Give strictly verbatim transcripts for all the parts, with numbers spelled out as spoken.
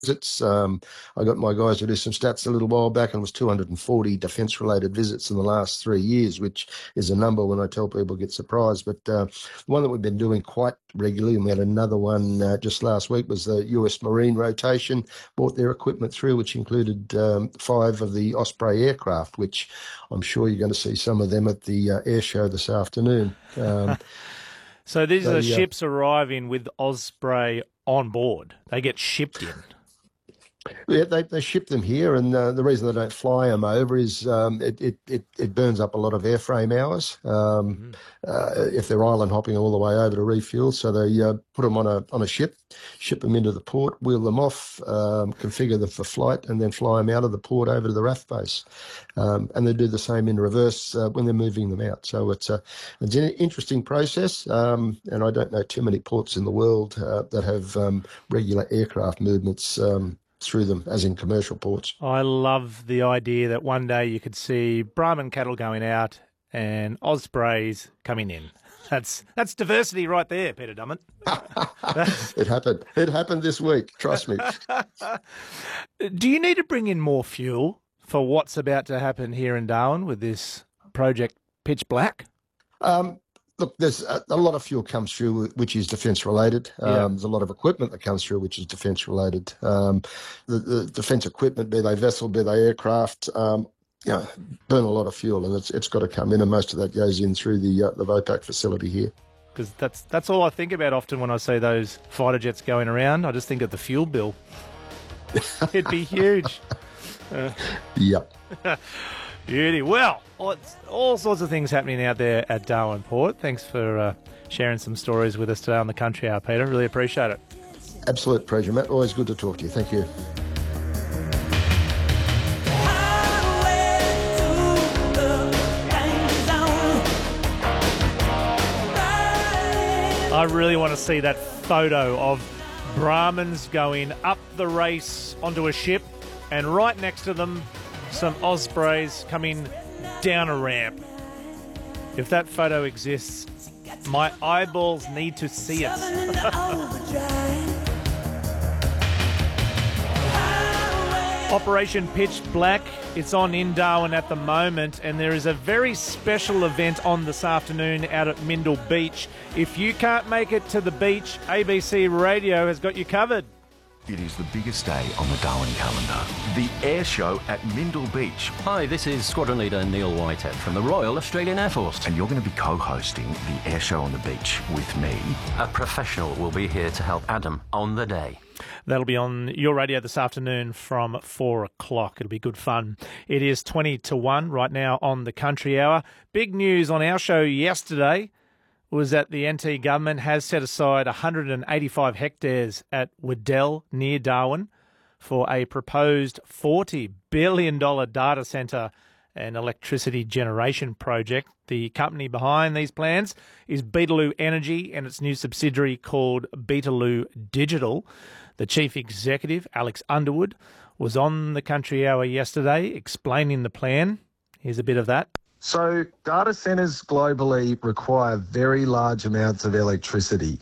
visits. Um, I got my guys to do some stats a little while back, and it was two hundred forty defence-related visits in the last three years, which is a number when I tell people get surprised. But uh, one that we've been doing quite regularly, and we had another one uh, just last week, was the U S Marine rotation, brought their equipment through, which included um, five of the Osprey aircraft, which I'm sure you're going to see some of them at the uh, air show this afternoon. Um, so these so, are the yeah. ships arriving with Osprey on board. They get shipped in. Yeah, they, they ship them here, and uh, the reason they don't fly them over is um, it, it, it, it burns up a lot of airframe hours um, mm. uh, if they're island hopping all the way over to refuel. So they uh, put them on a on a ship, ship them into the port, wheel them off, um, configure them for flight, and then fly them out of the port over to the R A F base. Um, and they do the same in reverse uh, when they're moving them out. So it's, a, it's an interesting process, um, and I don't know too many ports in the world uh, that have um, regular aircraft movements um through them, as in commercial ports. I love the idea that one day you could see Brahman cattle going out and Ospreys coming in. That's that's diversity right there, Peter Dummett. It happened. It happened this week, trust me. Do you need to bring in more fuel for what's about to happen here in Darwin with this project Pitch Black? Um, Look, there's a, a lot of fuel comes through which is defence related. Um, yeah. There's a lot of equipment that comes through which is defence related. Um, the, the defence equipment, be they vessel, be they aircraft, um, you know, burn a lot of fuel, and it's it's got to come in, and most of that goes in through the uh, the Vopak facility here. Because that's that's all I think about often when I see those fighter jets going around. I just think of the fuel bill. It'd be huge. Uh. Yep. Beauty. Well, all sorts of things happening out there at Darwin Port. Thanks for uh, sharing some stories with us today on the Country Hour, Peter. Really appreciate it. Absolute pleasure, Matt. Always good to talk to you. Thank you. I really want to see that photo of Brahmans going up the race onto a ship, and right next to them, some Ospreys coming down a ramp. If that photo exists, my eyeballs need to see it. Operation Pitch Black, it's on in Darwin at the moment, and there is a very special event on this afternoon out at Mindle Beach. If you can't make it to the beach, A B C Radio has got you covered. It is the biggest day on the Darwin calendar. The Air Show at Mindle Beach. Hi, this is Squadron Leader Neil Whitehead from the Royal Australian Air Force. And you're going to be co-hosting the Air Show on the beach with me. A professional will be here to help Adam on the day. That'll be on your radio this afternoon from four o'clock. It'll be good fun. It is twenty to one right now on the Country Hour. Big news on our show yesterday was that the N T government has set aside one hundred eighty-five hectares at Waddell near Darwin for a proposed forty billion dollars data centre and electricity generation project. The company behind these plans is Beetaloo Energy and its new subsidiary called Beetaloo Digital. The chief executive, Alex Underwood, was on the Country Hour yesterday explaining the plan. Here's a bit of that. So data centres globally require very large amounts of electricity.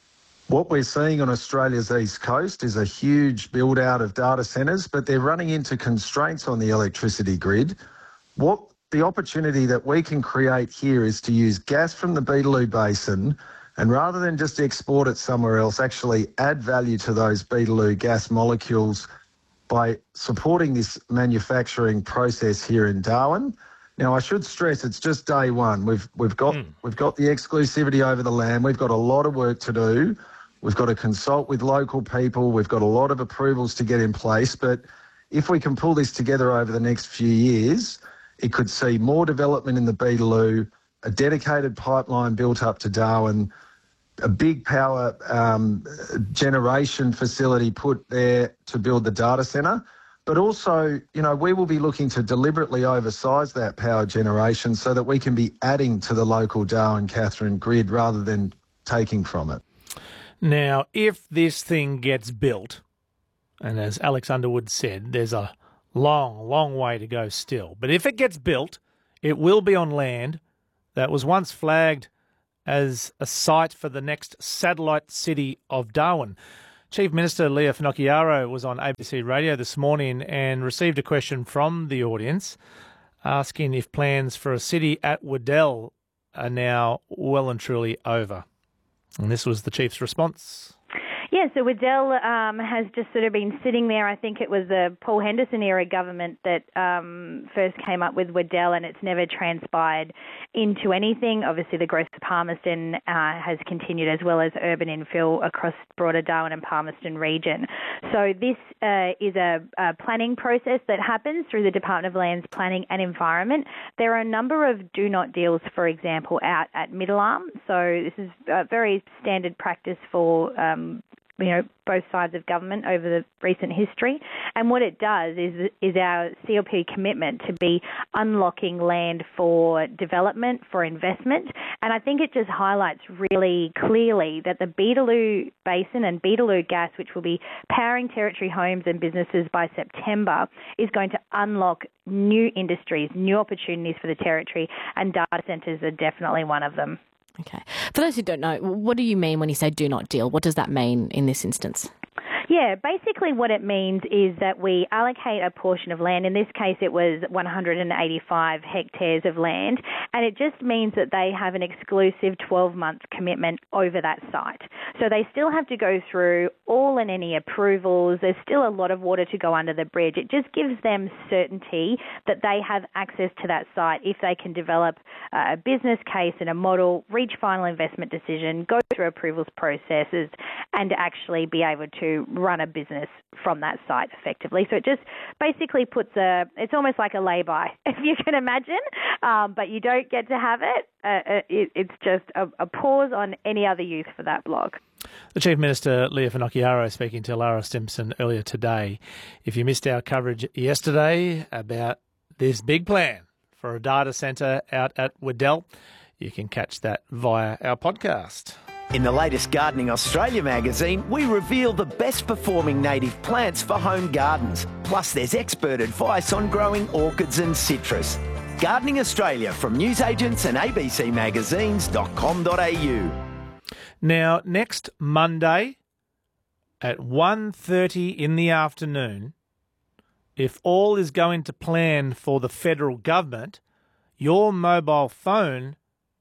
What we're seeing on Australia's east coast is a huge build-out of data centres, but they're running into constraints on the electricity grid. What the opportunity that we can create here is to use gas from the Beetaloo Basin, and rather than just export it somewhere else, actually add value to those Beetaloo gas molecules by supporting this manufacturing process here in Darwin. Now, I should stress it's just day one. We've we've got mm. we've got the exclusivity over the land. We've got a lot of work to do. We've got to consult with local people. We've got a lot of approvals to get in place. But if we can pull this together over the next few years, it could see more development in the Beetaloo, a dedicated pipeline built up to Darwin, a big power um, generation facility put there to build the data centre. But also, you know, we will be looking to deliberately oversize that power generation so that we can be adding to the local Darwin-Katherine grid rather than taking from it. Now, if this thing gets built, and as Alex Underwood said, there's a long, long way to go still. But if it gets built, it will be on land that was once flagged as a site for the next satellite city of Darwin. Chief Minister Leah Finocchiaro was on A B C Radio this morning and received a question from the audience asking if plans for a city at Waddell are now well and truly over. And this was the Chief's response. Yeah, so Waddell um, has just sort of been sitting there. I think it was the Paul Henderson era government that um, first came up with Waddell, and it's never transpired into anything. Obviously, the growth of Palmerston uh, has continued, as well as urban infill across broader Darwin and Palmerston region. So this uh, is a, a planning process that happens through the Department of Land's Planning and Environment. There are a number of do not deals, for example, out at Middle Arm. So this is a very standard practice for um, you know, both sides of government over the recent history. And what it does is is our C L P commitment to be unlocking land for development, for investment. And I think it just highlights really clearly that the Beetaloo Basin and Beetaloo gas, which will be powering Territory homes and businesses by September, is going to unlock new industries, new opportunities for the Territory, and data centres are definitely one of them. Okay. For those who don't know, what do you mean when you say do not deal? What does that mean in this instance? Yeah, basically what it means is that we allocate a portion of land. In this case, it was one hundred eighty-five hectares of land, and it just means that they have an exclusive twelve-month commitment over that site. So they still have to go through all and any approvals. There's still a lot of water to go under the bridge. It just gives them certainty that they have access to that site if they can develop a business case and a model, reach final investment decision, go through approvals processes, and actually be able to run a business from that site effectively. So it just basically puts a, it's almost like a lay-by, if you can imagine, um, but you don't get to have it. Uh, it it's just a, a pause on any other use for that block. The Chief Minister, Leah Finocchiaro, speaking to Lara Stimson earlier today. If you missed our coverage yesterday about this big plan for a data centre out at Waddell, you can catch that via our podcast. In the latest Gardening Australia magazine, we reveal the best performing native plants for home gardens. Plus, there's expert advice on growing orchids and citrus. Gardening Australia from newsagents and a b c magazines dot com dot a u. Now, next Monday at one thirty in the afternoon, if all is going to plan for the federal government, your mobile phone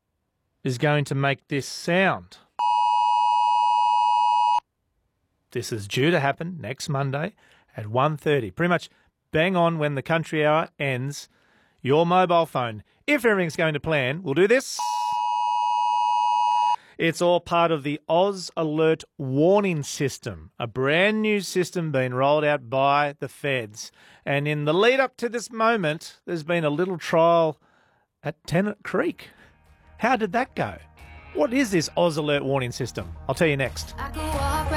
is going to make this sound. This is due to happen next Monday at one thirty. Pretty much bang on when the country hour ends. Your mobile phone, if everything's going to plan, will do this. It's all part of the Oz Alert warning system, a brand new system being rolled out by the feds. And in the lead up to this moment, there's been a little trial at Tennant Creek. How did that go? What is this Oz Alert warning system? I'll tell you next.